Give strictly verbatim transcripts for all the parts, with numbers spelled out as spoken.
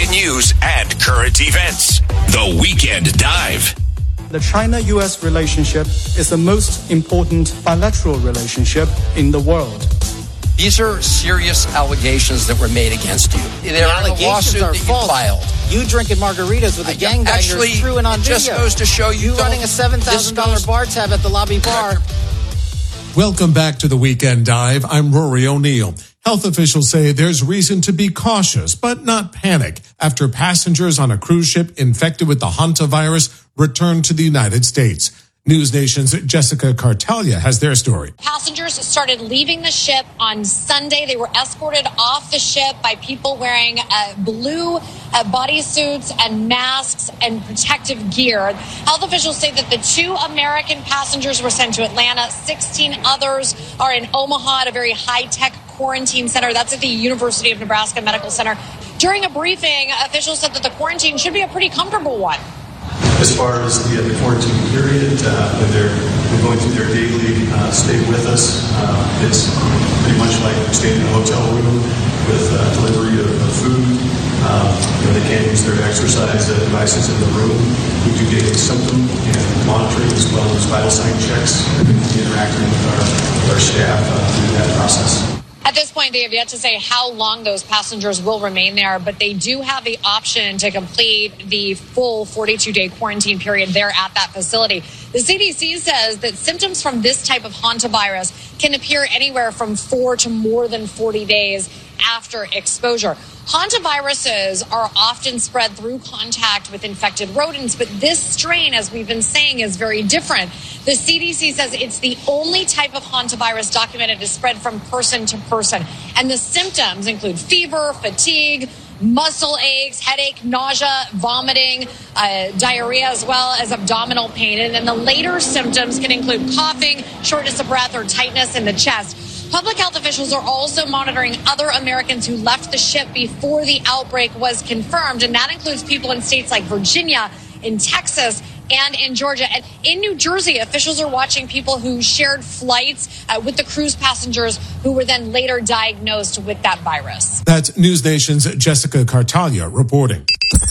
breaking news and current events. The Weekend Dive. The China-U S relationship is the most important bilateral relationship in the world. These are serious allegations that were made against you. They're the allegations are that false. You filed. You drinking margaritas with a gangbanger Actually, through and on it video. just goes to show you, you running a seven thousand dollars bar tab at the lobby bar. Welcome back to the Weekend Dive. I'm Rory O'Neill. Health officials say there's reason to be cautious, but not panic, after passengers on a cruise ship infected with the hantavirus returned to the United States. News Nation's Jessica Cartalia has their story. Passengers started leaving the ship on Sunday. They were escorted off the ship by people wearing uh, blue uh, bodysuits and masks and protective gear. Health officials say that the two American passengers were sent to Atlanta. sixteen others are in Omaha at a very high-tech quarantine center. That's at the University of Nebraska Medical Center. During a briefing, officials said that the quarantine should be a pretty comfortable one. As far as the, the quarantine period, uh, when they're going through their daily uh, stay with us, uh, it's pretty much like staying in a hotel room with uh, delivery of, of food. Uh, you know, they can't use their exercise uh, devices in the room. We do daily symptom and monitoring as well as vital sign checks, and interacting with our, with our staff uh, through that process. At this point, they have yet to say how long those passengers will remain there, but they do have the option to complete the full forty-two day quarantine period there at that facility. The C D C says that symptoms from this type of hantavirus can appear anywhere from four to more than forty days after exposure. Hantaviruses are often spread through contact with infected rodents, but this strain, as we've been saying, is very different. The C D C says it's the only type of hantavirus documented to spread from person to person. And the symptoms include fever, fatigue, muscle aches, headache, nausea, vomiting, uh, diarrhea, as well as abdominal pain. And then the later symptoms can include coughing, shortness of breath, or tightness in the chest. Public health officials are also monitoring other Americans who left the ship before the outbreak was confirmed, and that includes people in states like Virginia, in Texas, and in Georgia. And in New Jersey, officials are watching people who shared flights uh, with the cruise passengers who were then later diagnosed with that virus. That's News Nation's Jessica Cartalia reporting.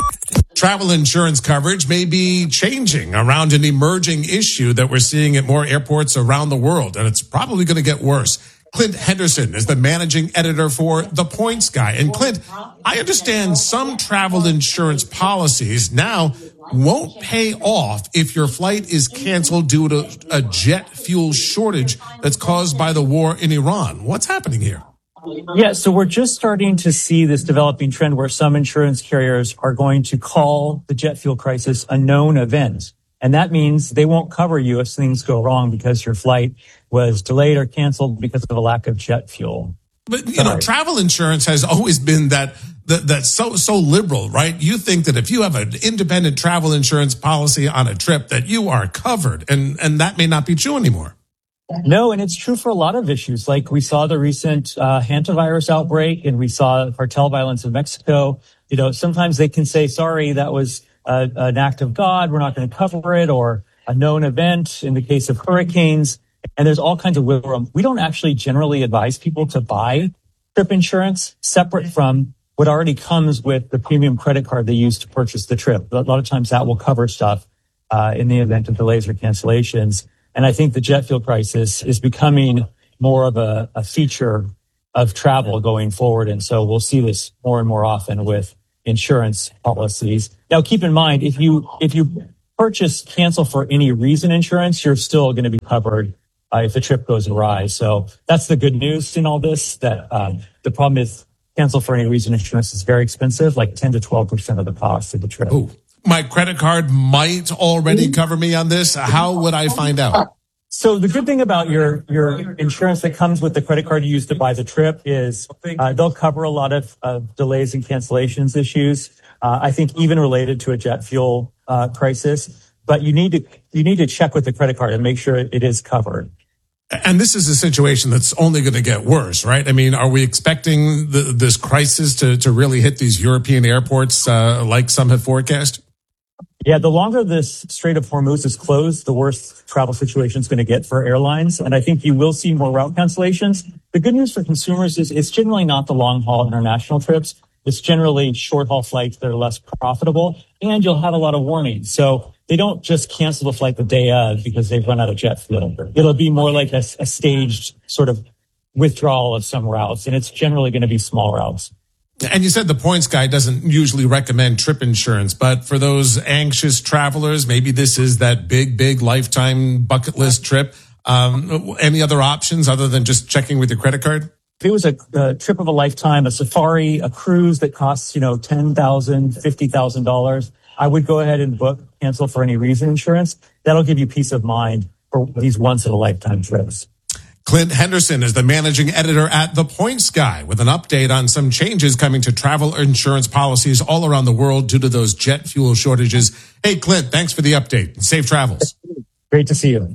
Travel insurance coverage may be changing around an emerging issue that we're seeing at more airports around the world, and it's probably going to get worse. Clint Henderson is the managing editor for The Points Guy. And Clint, I understand some travel insurance policies now won't pay off if your flight is canceled due to a jet fuel shortage that's caused by the war in Iran. What's happening here? Yeah, so we're just starting to see this developing trend where some insurance carriers are going to call the jet fuel crisis a known event. And that means they won't cover you if things go wrong because your flight was delayed or canceled because of a lack of jet fuel. But, you Sorry. know, travel insurance has always been that, that that's so so liberal, right? You think that if you have an independent travel insurance policy on a trip that you are covered, and, and that may not be true anymore. No, and it's true for a lot of issues. Like we saw the recent uh, hantavirus outbreak, and we saw cartel violence in Mexico. You know, sometimes they can say, sorry, that was uh, an act of God, we're not going to cover it, or a known event in the case of hurricanes. And there's all kinds of wiggle room. We don't actually generally advise people to buy trip insurance separate from what already comes with the premium credit card they use to purchase the trip. A lot of times that will cover stuff uh, in the event of delays or cancellations. And I think the jet fuel crisis is becoming more of a, a feature of travel going forward. And so we'll see this more and more often with insurance policies. Now, keep in mind, if you if you purchase cancel for any reason insurance, you're still going to be covered uh, if the trip goes awry. So that's the good news in all this, that um, the problem is cancel for any reason insurance is very expensive, like ten to twelve percent of the cost of the trip. Ooh. My credit card might already cover me on this. How would I find out? So the good thing about your, your insurance that comes with the credit card you use to buy the trip is uh, they'll cover a lot of uh, delays and cancellations issues. Uh, I think even related to a jet fuel uh, crisis. But you need to you need to check with the credit card and make sure it is covered. And this is a situation that's only going to get worse, right? I mean, are we expecting the, this crisis to, to really hit these European airports uh, like some have forecast? Yeah, the longer this Strait of Hormuz is closed, the worse travel situation is going to get for airlines. And I think you will see more route cancellations. The good news for consumers is it's generally not the long-haul international trips. it's generally short haul flights that are less profitable, and you'll have a lot of warnings. So they don't just cancel the flight the day of because they've run out of jet fuel. It'll be more like a, a staged sort of withdrawal of some routes, and it's generally going to be small routes. And you said the points guy doesn't usually recommend trip insurance, but for those anxious travelers, maybe this is that big, big lifetime bucket list trip. Um, any other options other than just checking with your credit card? If it was a, a trip of a lifetime, a safari, a cruise that costs, you know, ten thousand dollars, fifty thousand dollars, I would go ahead and book, cancel for any reason insurance. That'll give you peace of mind for these once in a lifetime trips. Clint Henderson is the managing editor at The Points Guy with an update on some changes coming to travel insurance policies all around the world due to those jet fuel shortages. Hey, Clint, thanks for the update. Safe travels. Great to see you.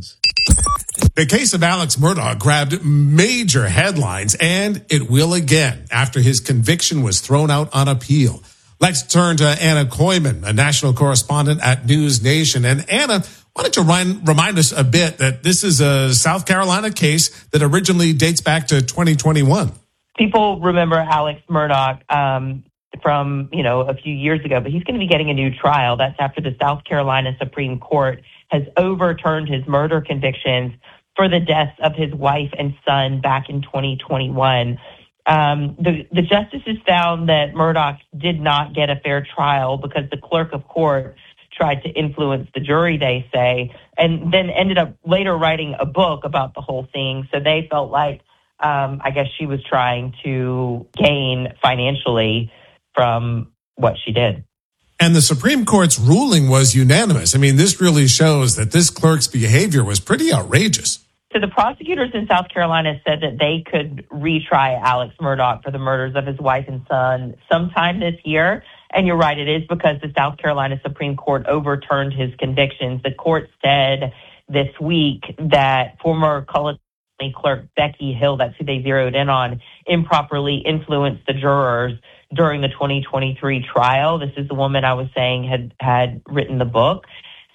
The case of Alex Murdaugh grabbed major headlines, and it will again after his conviction was thrown out on appeal. Let's turn to Anna Koyman, a national correspondent at News Nation. And Anna, why don't you remind, remind us a bit that this is a South Carolina case that originally dates back to twenty twenty-one. People remember Alex Murdaugh um, from, you know, a few years ago, but he's going to be getting a new trial. That's after the South Carolina Supreme Court has overturned his murder convictions for the deaths of his wife and son back in twenty twenty-one. Um, the, the justices found that Murdaugh did not get a fair trial because the clerk of court tried to influence the jury, they say, and then ended up later writing a book about the whole thing. So they felt like, um, I guess she was trying to gain financially from what she did. And the Supreme Court's ruling was unanimous. I mean, this really shows that this clerk's behavior was pretty outrageous. So the prosecutors in South Carolina said that they could retry Alex Murdaugh for the murders of his wife and son sometime this year. And you're right, it is because the South Carolina Supreme Court overturned his convictions. The court said this week that former Cullen County Clerk Becky Hill, that's who they zeroed in on, improperly influenced the jurors during the twenty twenty-three trial. This is the woman I was saying had, had written the book.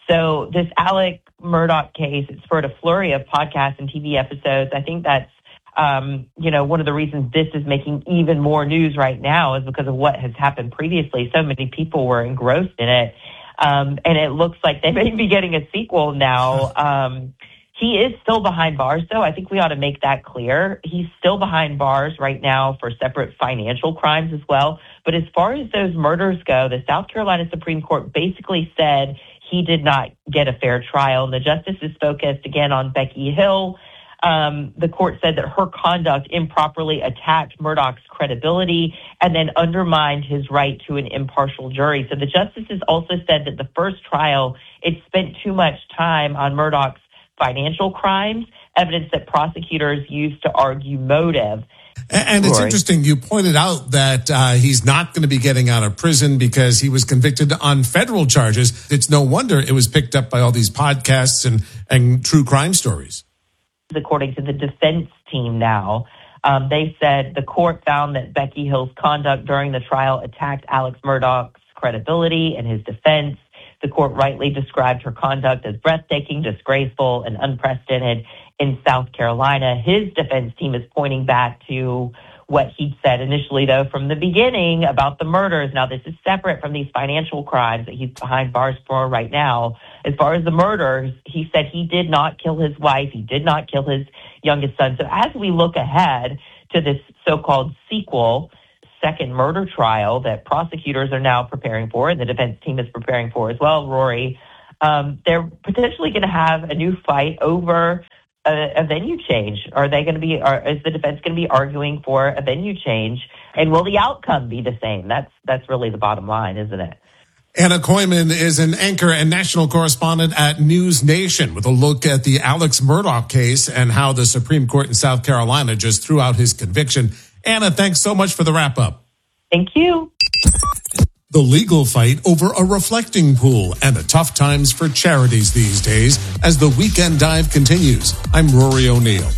So this Alex Murdaugh case, it spurred a flurry of podcasts and T V episodes. I think that's, um, you know, one of the reasons this is making even more news right now is because of what has happened previously. So many people were engrossed in it. Um, and it looks like they may be getting a sequel now. Um, he is still behind bars, though. I think we ought to make that clear. He's still behind bars right now for separate financial crimes as well. But as far as those murders go, the South Carolina Supreme Court basically said he did not get a fair trial. And the justices focused again on Becky Hill. Um, the court said that her conduct improperly attacked Murdaugh's credibility and then undermined his right to an impartial jury. So the justices also said that the first trial, it spent too much time on Murdaugh's financial crimes, evidence that prosecutors used to argue motive. And it's interesting, you pointed out that uh, he's not going to be getting out of prison because he was convicted on federal charges. It's no wonder it was picked up by all these podcasts and, and true crime stories. According to the defense team now, um, they said the court found that Becky Hill's conduct during the trial attacked Alex Murdaugh's credibility and his defense. The court rightly described her conduct as breathtaking, disgraceful, and unprecedented in South Carolina. His defense team is pointing back to what he'd said initially, though, from the beginning about the murders. Now, this is separate from these financial crimes that he's behind bars for right now. As far as the murders, he said he did not kill his wife. He did not kill his youngest son. So as we look ahead to this so-called sequel, second murder trial that prosecutors are now preparing for and the defense team is preparing for as well, Rory, um, they're potentially going to have a new fight over a, a venue change. Are they going to be, are, is the defense going to be arguing for a venue change? And will the outcome be the same? That's, that's really the bottom line, isn't it? Anna Koyman is an anchor and national correspondent at News Nation with a look at the Alex Murdaugh case and how the Supreme Court in South Carolina just threw out his conviction. Anna, thanks so much for the wrap-up. Thank you. The legal fight over a reflecting pool and the tough times for charities these days as the Weekend Dive continues. I'm Rory O'Neill.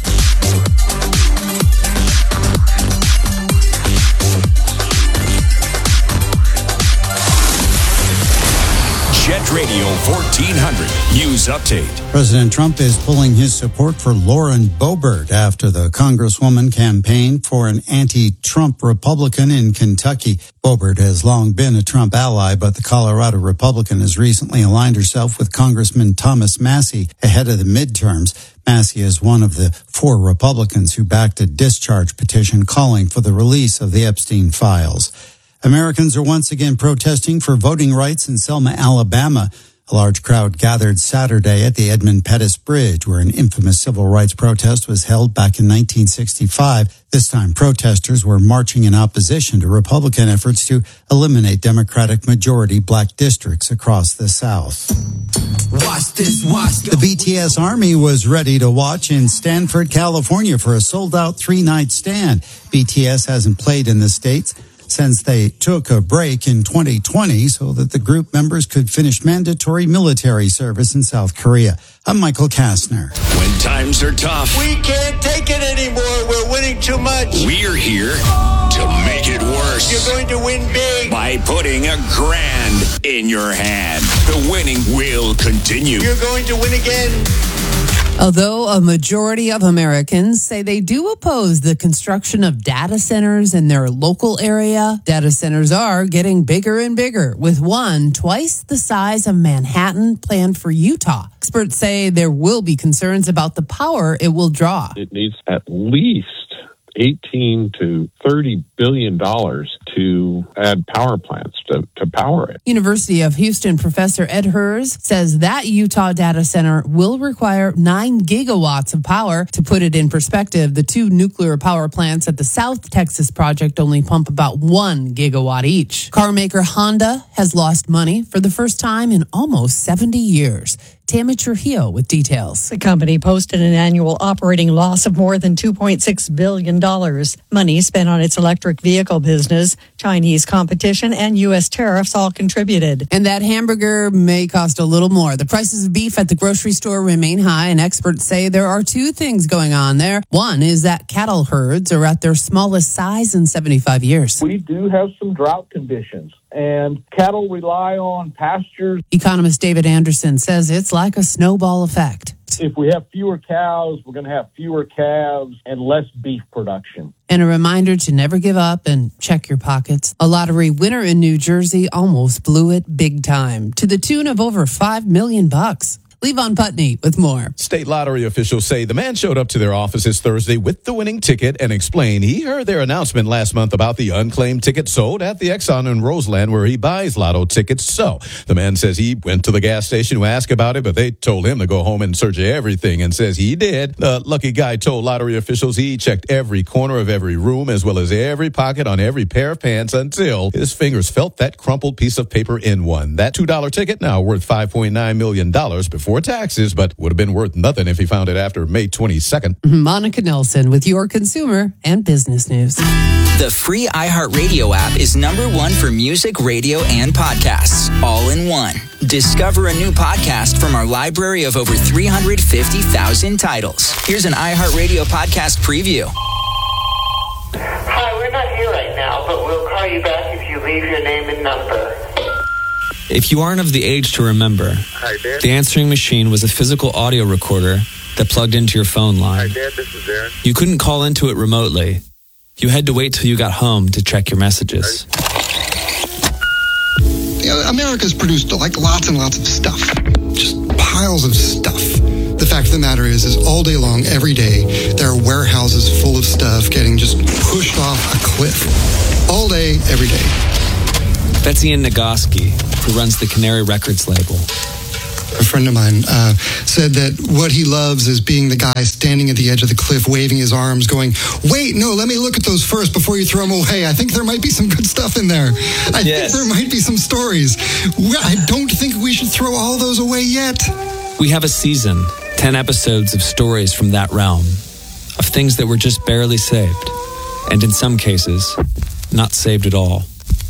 Jet Next Radio fourteen hundred News Update. President Trump is pulling his support for Lauren Boebert after the Congresswoman campaigned for an anti-Trump Republican in Kentucky. Boebert has long been a Trump ally, but the Colorado Republican has recently aligned herself with Congressman Thomas Massie ahead of the midterms. Massie is one of the four Republicans who backed a discharge petition calling for the release of the Epstein files. Americans are once again protesting for voting rights in Selma, Alabama. A large crowd gathered Saturday at the Edmund Pettus Bridge, where an infamous civil rights protest was held back in nineteen sixty-five. This time, protesters were marching in opposition to Republican efforts to eliminate Democratic majority black districts across the South. Watch this, watch the B T S Army was ready to watch in Stanford, California for a sold-out three-night stand. B T S hasn't played in the States since they took a break in twenty twenty so that the group members could finish mandatory military service in South Korea. I'm Michael Kastner. When times are tough, we can't take it anymore. We're winning too much. We're here to make it worse. You're going to win big. By putting a grand in your hand. The winning will continue. You're going to win again. Although a majority of Americans say they do oppose the construction of data centers in their local area, data centers are getting bigger and bigger, with one twice the size of Manhattan planned for Utah. Experts say there will be concerns about the power it will draw. It needs at least eighteen to thirty billion dollars to add power plants to, to power it. University of Houston professor Ed Hers says that Utah data center will require nine gigawatts of power. To put it in perspective, the two nuclear power plants at the South Texas project only pump about one gigawatt each. Car maker Honda has lost money for the first time in almost seventy years. Tammy Trujillo with details. The company posted an annual operating loss of more than two point six billion dollars. Money spent on its electric vehicle business, Chinese competition, and U S tariffs all contributed. And that hamburger may cost a little more. The prices of beef at the grocery store remain high, and experts say there are two things going on there. One is that cattle herds are at their smallest size in seventy-five years. We do have some drought conditions, and cattle rely on pastures. Economist David Anderson says it's like a snowball effect. If we have fewer cows, we're going to have fewer calves and less beef production. And a reminder to never give up and check your pockets. A lottery winner in New Jersey almost blew it big time, to the tune of over five million bucks. Levon Putney with more. State lottery officials say the man showed up to their offices Thursday with the winning ticket and explained he heard their announcement last month about the unclaimed ticket sold at the Exxon in Roseland where he buys lotto tickets. So the man says he went to the gas station to ask about it, but they told him to go home and search everything, and says he did. The lucky guy told lottery officials he checked every corner of every room as well as every pocket on every pair of pants until his fingers felt that crumpled piece of paper in one. That two dollar ticket now worth five point nine million dollars before taxes, but would have been worth nothing if he found it after May twenty-second. Monica Nelson with your consumer and business news. The free iHeartRadio app is number one for music, radio, and podcasts, all in one. Discover a new podcast from our library of over three hundred fifty thousand titles. Here's an iHeartRadio podcast preview. Hi, we're not here right now, but we'll call you back if you leave your name and number. If you aren't of the age to remember, Hi, Dad. the answering machine was a physical audio recorder that plugged into your phone line. Hi, Dad. This is Aaron. You couldn't call into it remotely. You had to wait till you got home to check your messages. You know, America's produced like lots and lots of stuff. Just piles of stuff. The fact of the matter is, is all day long, every day, there are warehouses full of stuff getting just pushed off a cliff. All day, every day. That's Ian Nagoski, who runs the Canary Records label. A friend of mine uh, said that what he loves is being the guy standing at the edge of the cliff, waving his arms, going, wait, no, let me look at those first before you throw them away. I think there might be some good stuff in there. I yes. think there might be some stories. I don't think we should throw all those away yet. We have a season, ten episodes of stories from that realm, of things that were just barely saved, and in some cases, not saved at all.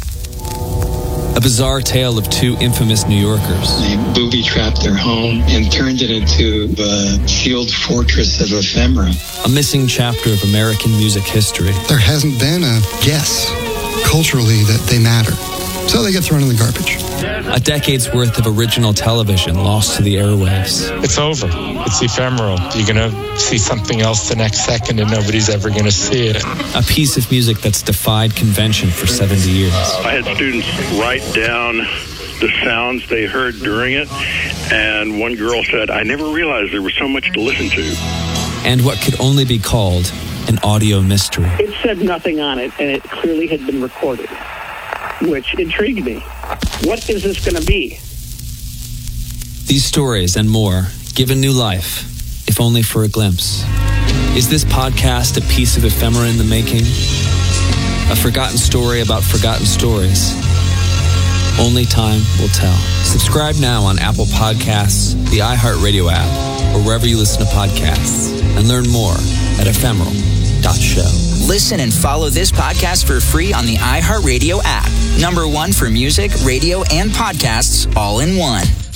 A bizarre tale of two infamous New Yorkers. They booby-trapped their home and turned it into the sealed fortress of ephemera. A missing chapter of American music history. There hasn't been a guess culturally that they matter. So they get thrown in the garbage. A decade's worth of original television lost to the airwaves. It's over. It's ephemeral. You're going to see something else the next second and nobody's ever going to see it. A piece of music that's defied convention for seventy years. I had students write down the sounds they heard during it, and one girl said, I never realized there was so much to listen to. And what could only be called an audio mystery. It said nothing on it, and it clearly had been recorded, which intrigued me. What is this going to be? These stories and more given new life, if only for a glimpse. Is this podcast a piece of ephemera in the making? A forgotten story about forgotten stories? Only time will tell. Subscribe now on Apple Podcasts, the iHeartRadio app, or wherever you listen to podcasts, and learn more at ephemeral dot show. Listen and follow this podcast for free on the iHeartRadio app. Number one for music, radio, and podcasts all in one.